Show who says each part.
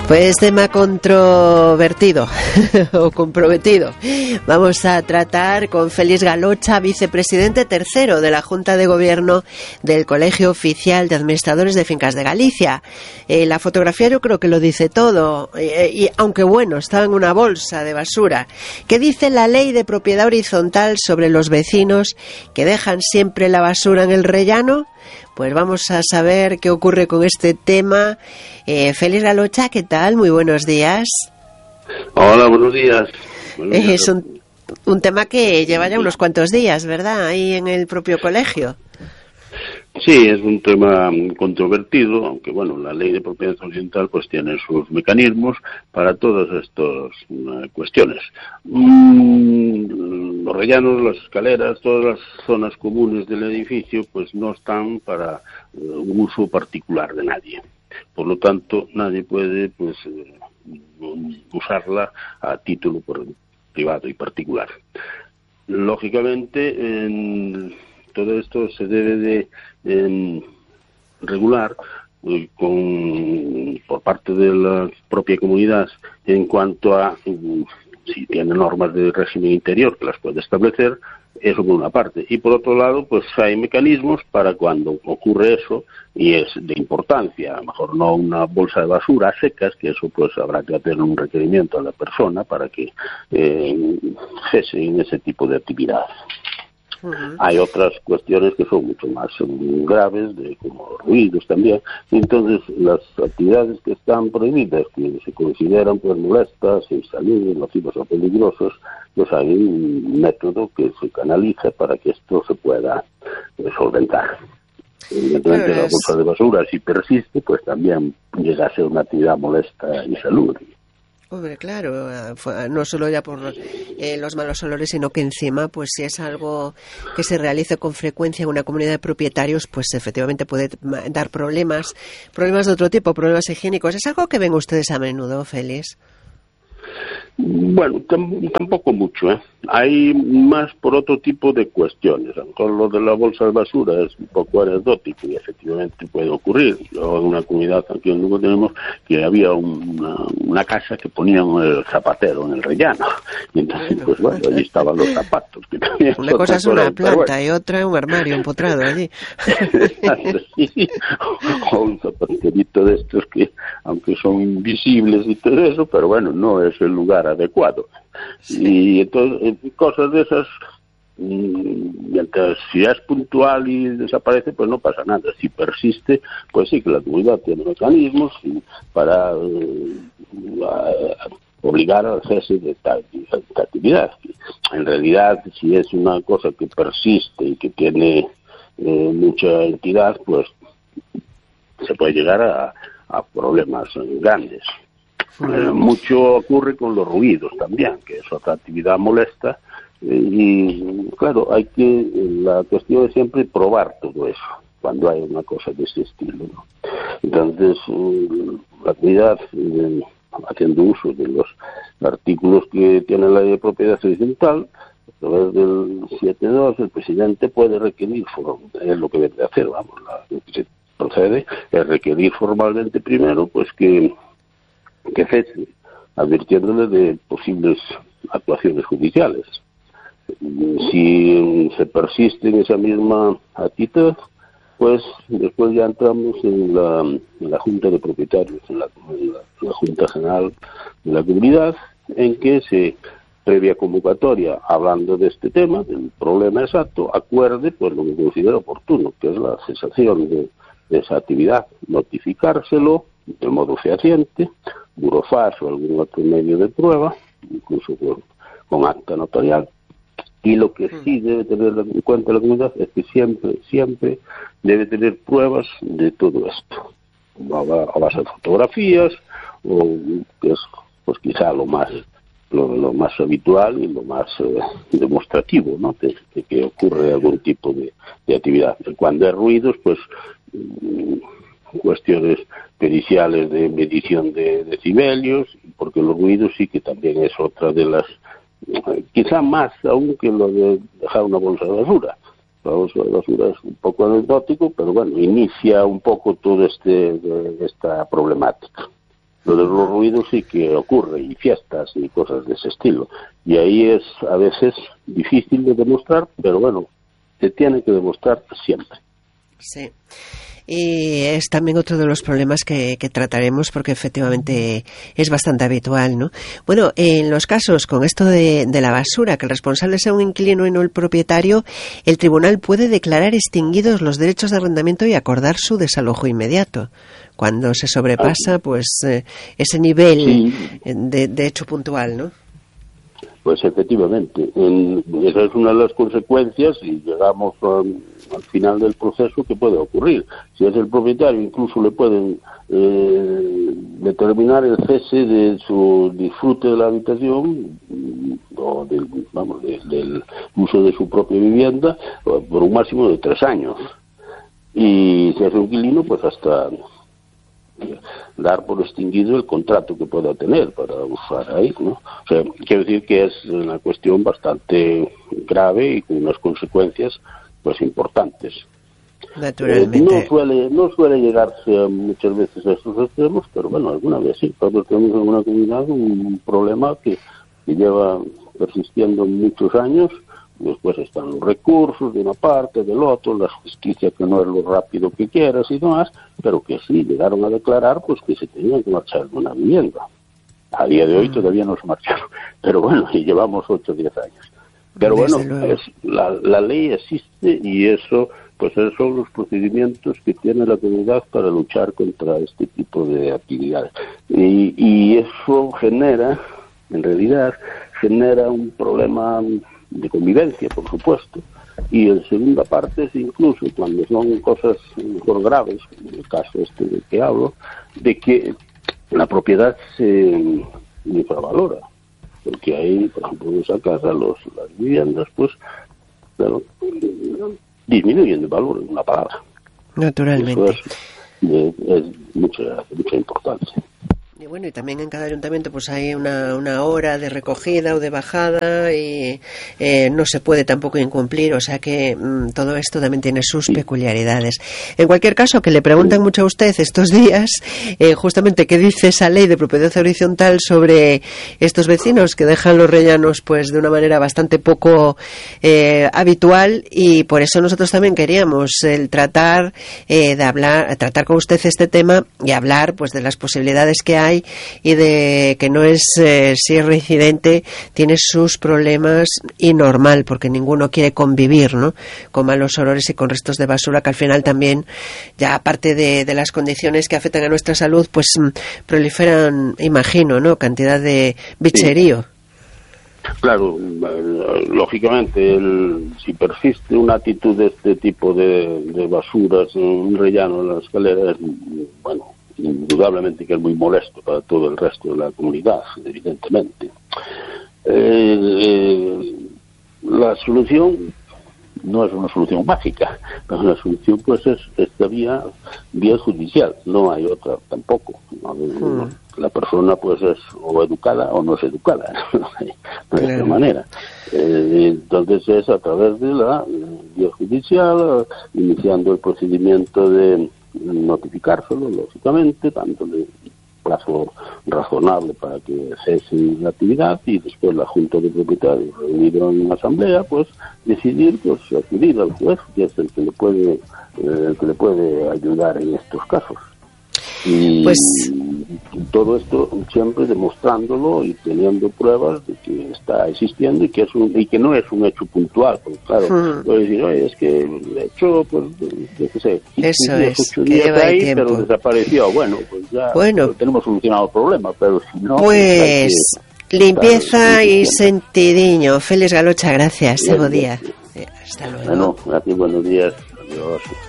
Speaker 1: Pues tema controvertido o comprometido. Vamos a tratar con Félix Galocha, vicepresidente tercero de la Junta de Gobierno del Colegio Oficial de Administradores de Fincas de Galicia. La fotografía yo creo que lo dice todo, y aunque bueno, está en una bolsa de basura. ¿Qué dice la ley de propiedad horizontal sobre los vecinos que dejan siempre la basura en el rellano? Pues vamos a saber qué ocurre con este tema. Félix Galocha, ¿qué tal? Muy buenos días.
Speaker 2: Hola, buenos días.
Speaker 1: Es un tema que lleva ya unos cuantos días, ¿verdad? Ahí en el propio colegio.
Speaker 2: Sí, es un tema controvertido, aunque bueno, la ley de propiedad horizontal pues tiene sus mecanismos para todas estas cuestiones. Los rellanos, las escaleras, todas las zonas comunes del edificio pues no están para un uso particular de nadie. Por lo tanto, nadie puede pues usarla a título privado y particular. Lógicamente, todo esto se debe de regular por parte de la propia comunidad en cuanto a si tiene normas de régimen interior que las puede establecer, eso por una parte. Y por otro lado, pues hay mecanismos para cuando ocurre eso, y es de importancia, a lo mejor no una bolsa de basura a secas, que eso pues habrá que hacer un requerimiento a la persona para que cese en ese tipo de actividad. Hay otras cuestiones que son mucho más graves, como ruidos también. Entonces, las actividades que están prohibidas, que se consideran pues molestas, insalubres, nocivas o peligrosos, pues hay un método que se canaliza para que esto se pueda solventar. Evidentemente, la bolsa de basura, si persiste, pues también llega a ser una actividad molesta y insalubre.
Speaker 1: Hombre, claro, no solo ya por los malos olores, sino que encima, pues si es algo que se realice con frecuencia en una comunidad de propietarios, pues efectivamente puede dar problemas de otro tipo, problemas higiénicos. ¿Es algo que ven ustedes a menudo, Félix?
Speaker 2: Bueno, tampoco mucho, ¿eh? Hay más por otro tipo de cuestiones. A lo mejor lo de la bolsa de basura es un poco anecdótico y efectivamente puede ocurrir. Yo en una comunidad aquí en Lugo tenemos que había una casa que ponían el zapatero en el rellano. Y entonces, pues bueno, allí estaban los zapatos. Que
Speaker 1: una cosa es una planta y otra un armario empotrado allí.
Speaker 2: Sí. O un zapaterito de estos que, aunque son invisibles y todo eso, pero bueno, no es el lugar adecuado. Sí. Y entonces cosas de esas, mientras si es puntual y desaparece, pues no pasa nada. Si persiste, pues sí que la comunidad tiene mecanismos para obligar al cese de esta actividad. En realidad, si es una cosa que persiste y que tiene mucha entidad, pues se puede llegar a problemas grandes. Mucho ocurre con los ruidos también, que es otra actividad molesta, y claro, la cuestión es siempre probar todo eso, cuando hay una cosa de ese estilo, ¿no? Entonces, la comunidad, haciendo uso de los artículos que tiene la ley de propiedad horizontal, a través del 7.2, el presidente puede requerir, es lo que debe hacer, lo que se procede es requerir formalmente primero, pues que cese, advirtiéndole de posibles actuaciones judiciales. Si se persiste en esa misma actitud, pues después ya entramos en la Junta de Propietarios, en la Junta General de la Comunidad, en que previa convocatoria, hablando de este tema, del problema exacto, acuerde pues lo que considera oportuno, que es la cesación de esa actividad, notificárselo de modo fehaciente, burofax o algún otro medio de prueba, incluso con acta notarial. Y lo que sí debe tener en cuenta la comunidad es que siempre debe tener pruebas de todo esto, a base de fotografías, o que es pues quizá lo más habitual y lo más demostrativo, ¿no? de que ocurre algún tipo de actividad. Cuando hay ruidos, pues cuestiones periciales de medición de decibelios, porque los ruidos sí que también es otra de las, quizá más aún que lo de dejar una bolsa de basura. La bolsa de basura es un poco anecdótico, pero bueno, inicia un poco todo esta problemática. Lo de los ruidos sí que ocurre, y fiestas y cosas de ese estilo. Y ahí es a veces difícil de demostrar, pero bueno, se tiene que demostrar siempre.
Speaker 1: Sí. Y es también otro de los problemas que trataremos, porque efectivamente es bastante habitual, ¿no? Bueno, en los casos con esto de la basura, que el responsable sea un inquilino y no el propietario, el tribunal puede declarar extinguidos los derechos de arrendamiento y acordar su desalojo inmediato, cuando se sobrepasa pues ese nivel de hecho puntual, ¿no?
Speaker 2: Pues efectivamente, esa es una de las consecuencias, y llegamos al final del proceso, que puede ocurrir. Si es el propietario, incluso le pueden determinar el cese de su disfrute de la habitación o del uso de su propia vivienda por un máximo de 3 años. Y si es un inquilino, pues hasta dar por extinguido el contrato que pueda tener para usar ahí, ¿no? O sea, quiero decir que es una cuestión bastante grave y con unas consecuencias pues importantes.
Speaker 1: Naturalmente.
Speaker 2: No suele llegarse muchas veces a estos extremos, pero bueno, alguna vez sí. Nosotros tenemos en una comunidad un problema que lleva persistiendo muchos años. Después están los recursos de una parte, del otro, la justicia que no es lo rápido que quieras y demás, pero que sí llegaron a declarar pues que se tenían que marchar de una vivienda. A día de hoy todavía no se marcharon, pero bueno, y llevamos 8 o 10 años. Pero bueno, la ley existe, y eso, pues esos son los procedimientos que tiene la comunidad para luchar contra este tipo de actividades. Y eso en realidad genera un problema de convivencia, por supuesto, y en segunda parte es incluso cuando son cosas mejor graves, en el caso este del que hablo, de que la propiedad se infravalora, porque ahí, por ejemplo, en esa casa las viviendas, pues, claro, disminuyen de valor, en una palabra.
Speaker 1: Naturalmente.
Speaker 2: Eso es mucha importancia.
Speaker 1: Y bueno, y también en cada ayuntamiento pues hay una hora de recogida o de bajada, y no se puede tampoco incumplir, o sea que todo esto también tiene sus peculiaridades. En cualquier caso, que le preguntan mucho a usted estos días justamente qué dice esa ley de propiedad horizontal sobre estos vecinos que dejan los rellanos pues de una manera bastante poco habitual, y por eso nosotros también queríamos tratar con usted este tema y hablar pues de las posibilidades que hay, y de que no es, si es reincidente, tiene sus problemas, y normal, porque ninguno quiere convivir, ¿no?, con malos olores y con restos de basura, que al final también, ya aparte de las condiciones que afectan a nuestra salud, pues proliferan, imagino, ¿no?, cantidad de bicherío.
Speaker 2: Claro, lógicamente, si persiste una actitud de este tipo de basuras, un rellano en la escalera, bueno, indudablemente que es muy molesto para todo el resto de la comunidad, evidentemente. La solución no es una solución mágica, pero la solución pues es esta vía judicial, no hay otra tampoco. La persona pues es o educada o no es educada, no hay otra manera. Entonces es a través de la vía judicial, iniciando el procedimiento de notificárselo, lógicamente, dándole plazo razonable para que cese la actividad, y después la Junta de Propietarios, reunido en asamblea, pues decidir, pues acudir al juez, que es el que le puede ayudar en estos casos. Y pues todo esto siempre demostrándolo y teniendo pruebas de que está existiendo y que no es un hecho puntual, porque claro, puede decir, oye, es que el hecho, pues, yo qué sé, 8 días ahí, tiempo, pero desapareció. Bueno, pues ya tenemos solucionado el problema, pero si no...
Speaker 1: Pues limpieza y sentidiño. Félix Galocha, gracias. Buen día. Hasta luego.
Speaker 2: Bueno, gracias, buenos días. Adiós.